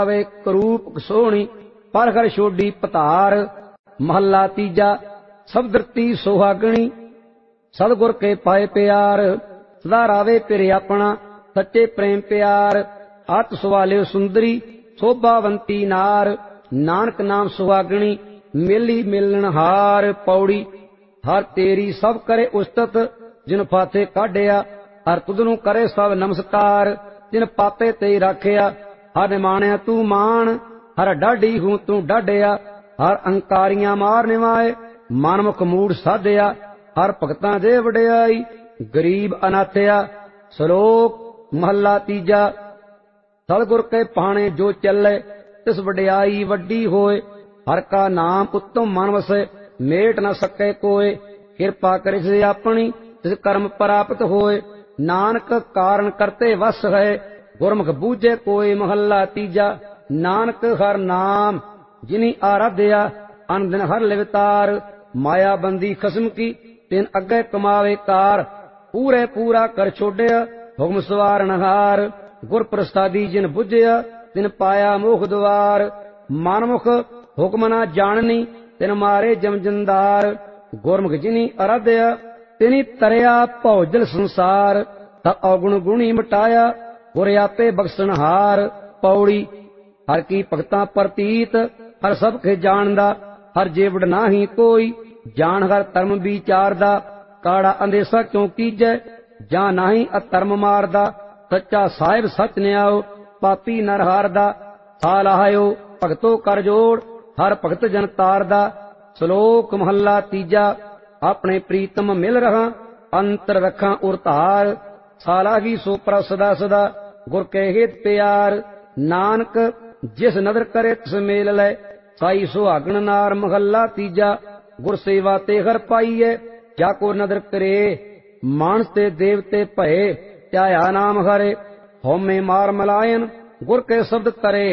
ਵੇ ਕਰੂਪ ਸੋਹਣੀ ਪਰ ਹਰ ਛੋਡੀ ਪਤਾਰ। महला तीजा सब धरती सुहागणी सतगुर के पाए प्यार। सदा रावे पिर अपना सच्चे प्रेम प्यार। अत सवालियो सुंदरी शोभावंती नार। नानक नाम सुहागणी मिली मिलन हार। पौड़ी हर तेरी सब करे उस्तत जिन फाथे काढ़िया। हर तुदनू करे सब नमस्कार जिन पापे ते राखिया। हर निमाणिया तू मान हर डाढ़ी हूं तू डाढ़िया। हर अंकारियां मारने वाए मनमुख मूड साधिया। हर भगतां दे वडियाई गरीब अनाथया। श्लोक महला तीजा सतगुर के पाणे जो चले तिस वडियाई वड्डी होए। हर का नाम उत्तम मन वसे मेट न सके कोय। कृपा करे से अपनी तिस कर्म प्राप्त होए। नानक कारण करते वस है गुरमुख बूझे कोय। महला तीजा नानक हर नाम जिनी आराध्या अन दिन हर लिवतार। माया बंदी खसम की तिन अगे कमावे कार। पूरे पूरा कर छोड़िया हुक्म सवारण हार। गुर प्रसादी जिन बुझिया तिन पाया मोख द्वार। मनमुख हुक्म ना जाननी तिन मारे जमजंदार। गुरमुख जिनी आराध्या तिनी तरया भौजल संसार। ता अवगुण गुणी मिटाया गुर आपे बख्शनहार। पौड़ी हर की भगतां प्रतीत हर सब के जानदा। हर जेवड़ नाही कोई जान हर धर्म विचारदा। काड़ा अंदेशा क्यों कीजै जा नाही अधर्म मारदा। सच्चा साहिब सच न्याओ पापी नर हारदा। सालाहयो भगतो कर जोड़ हर भगत जन तारदा। श्लोक महला तीजा अपने प्रीतम मिल रहा अंतर रखा उरतार। सालाही सो पर सदा सदा गुर के हित प्यार। नानक जिस नदर करे तिस मेल लै साई सुहागण नार। महला तीजा गुर सेवा ते हर पाईए जाको नदर करे। मानस ते देवते भये त्याया नाम हरे। होमे मार मलायन गुर के शब्द करे।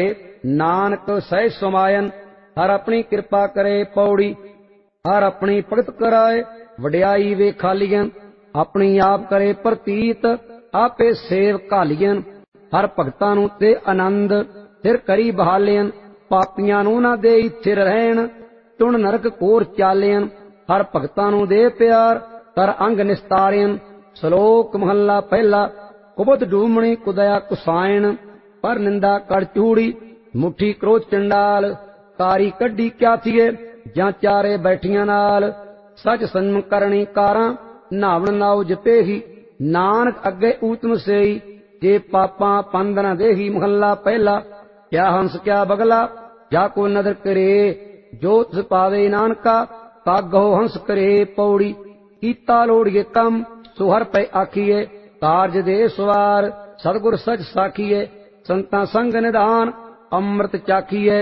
नानक सह समायन हर अपनी कृपा करे। पौड़ी हर अपनी भगत कराए वड्याई वे खालियन। अपनी आप करे प्रतीत आपे सेव घालियन। हर भगतां नूं ते आनंद सिर करी बहालियन। पापियां नूं ना दे थिर रहन तुण नरक कोर चालियन। हर भगतां नूं दे प्यार कर अंग निस्तारियन। श्लोक महला पहला कुबत डूमणी कुदया कुसायन। पर निंदा कर चूड़ी मुठी क्रोध चंडाल। कारी कड्डी क्या थिए जां चारे बैठियां नाल। सच संयम करनी कारां नावण नाव जपेही। नानक अगे ऊतम सेई जे पापां पंद न देही। महला पहला क्या हंस क्या बगला जाको नदर करे। जो तिस पावे नानका कागहो हंस करे। पौड़ी कीता लोड़िए कम सुहर पे आखिए। कारज दे सवार सतगुर सच साखिए। संतां संग निधान अमृत चाखिए।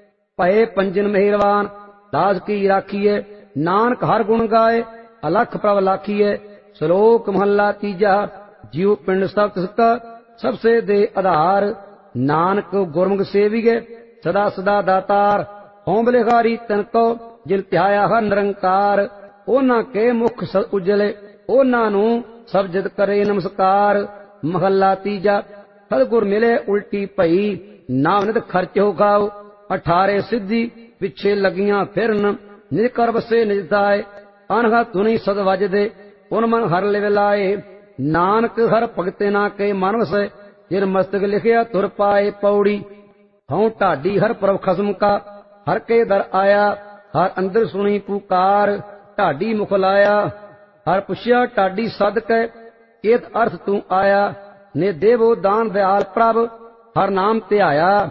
भये पंजन मेहरवान दास की राखिए। नानक हर गुण गाए अलख प्रभ लाखिए। श्लोक महला तीजा जीव पिंड सब तिसका सबसे दे आधार। नानक गुरमुख सेविगे सदा सदा दातार। होम बलिहारी तिनको जिन ध्याया हर निरंकार। ओना के मुख उजले ओना नू सब जिद करे नमस्कार। महला तीजा सतगुर मिले उल्टी पई नाम नित खर्च हो खाओ। 18 सिद्धि पिछे लगियां फिरन निज कर बसे निज दाए। अनहा तुनी सद वजदे उन मन हर लिव लाए। नानक हर भगते ना के मन वसे जिन मस्तक लिखिया तुर पाए। पौड़ी हूं ढाडी हर प्रभ खसम का हर के दर आया। हर अंदर सुनी पुकार ढाडी मुख लाया। हर पुछया ढाडी सद के केत अर्थ तू आया। ने देवो दान दयाल प्रभ हर नाम ध्याया।